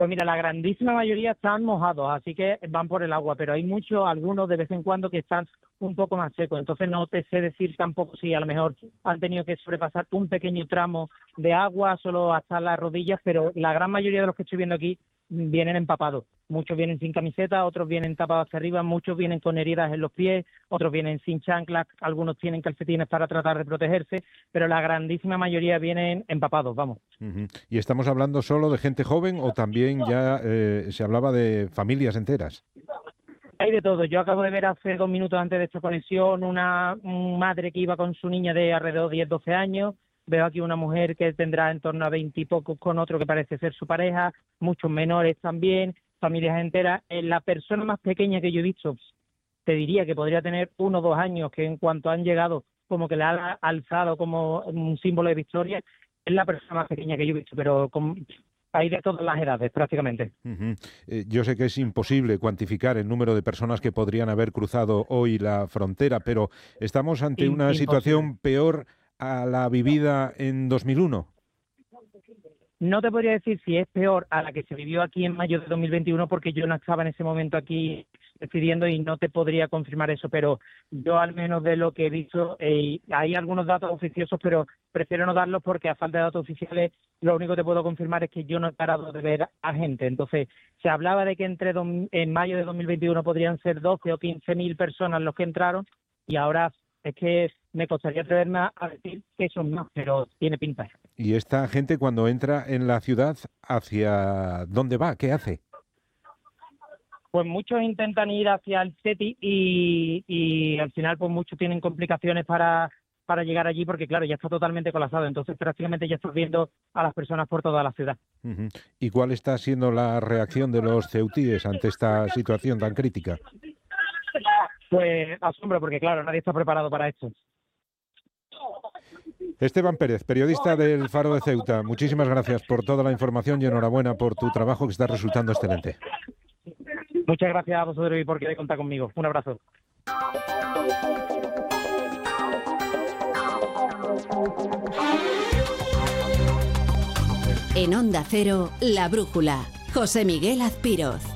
Pues mira, la grandísima mayoría están mojados, así que van por el agua, pero hay muchos, algunos de vez en cuando que están un poco más secos, entonces no te sé decir tampoco si a lo mejor han tenido que sobrepasar un pequeño tramo de agua solo hasta las rodillas, pero la gran mayoría de los que estoy viendo aquí vienen empapados. Muchos vienen sin camiseta, otros vienen tapados hacia arriba, muchos vienen con heridas en los pies, otros vienen sin chanclas, algunos tienen calcetines para tratar de protegerse, pero la grandísima mayoría vienen empapados, vamos. Uh-huh. ¿Y estamos hablando solo de gente joven o también ya se hablaba de familias enteras? Hay de todo. Yo acabo de ver hace 2 minutos antes de esta conexión una madre que iba con su niña de alrededor de 10-12 años. Veo aquí una mujer que tendrá en torno a 20 y pocos con otro que parece ser su pareja, muchos menores también, familias enteras. La persona más pequeña que yo he visto, te diría que podría tener 1 o 2 años, que en cuanto han llegado como que le ha alzado como un símbolo de victoria, es la persona más pequeña que yo he visto, pero hay de todas las edades prácticamente. Uh-huh. Yo sé que es imposible cuantificar el número de personas que podrían haber cruzado hoy la frontera, pero ¿estamos ante una situación peor a la vivida en 2001? No te podría decir si es peor a la que se vivió aquí en mayo de 2021 porque yo no estaba en ese momento aquí decidiendo y no te podría confirmar eso, pero yo al menos de lo que he visto, hay algunos datos oficiosos, pero prefiero no darlos porque a falta de datos oficiales lo único que te puedo confirmar es que yo no he parado de ver a gente. Entonces, se hablaba de que en mayo de 2021 podrían ser 12 o 15.000 personas los que entraron y ahora es que me costaría atreverme a decir que son más, pero tiene pinta. ¿Y esta gente cuando entra en la ciudad, hacia dónde va? ¿Qué hace? Pues muchos intentan ir hacia el SETI y al final pues muchos tienen complicaciones para llegar allí porque claro, ya está totalmente colapsado, entonces prácticamente ya estás viendo a las personas por toda la ciudad. Uh-huh. ¿Y cuál está siendo la reacción de los ceutíes ante esta situación tan crítica? Pues asombro porque claro, nadie está preparado para esto. Esteban Pérez, periodista del Faro de Ceuta, muchísimas gracias por toda la información y enhorabuena por tu trabajo que está resultando excelente. Muchas gracias a vosotros y por querer contar conmigo. Un abrazo. En Onda Cero, La Brújula, José Miguel Azpiroz.